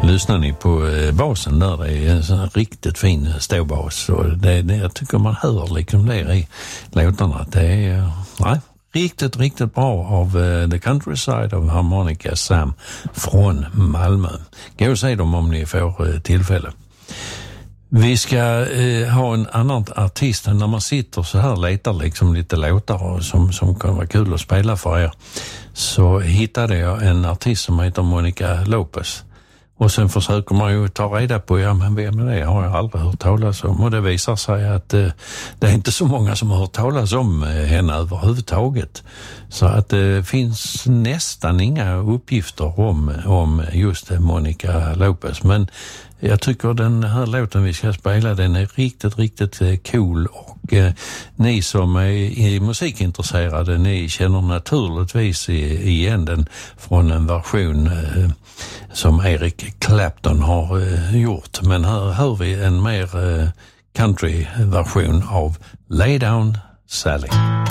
Lyssnar ni på basen där, det är en sån riktigt fin ståbas, och jag tycker man hör liksom det i låtarna att det är riktigt bra av The Countryside av Harmonica Sam från Malmö. Gå och se dem om ni får tillfälle. Vi ska ha en annan artist när man sitter så här letar liksom lite låtar som kan vara kul att spela för er. Så hittade jag en artist som heter Monica Lopez. Och sen försöker man ju ta reda på, men vem är det? Har jag aldrig hört talas om. Och det visar sig att det är inte så många som har hört talas om henne överhuvudtaget. Så att det finns nästan inga uppgifter om just Monica Lopez. Men jag tycker den här låten vi ska spela, den är riktigt cool, och ni som är musikintresserade, ni känner naturligtvis igen den från en version som Eric Clapton har gjort. Men här hör vi en mer country-version av Lay Down Sally.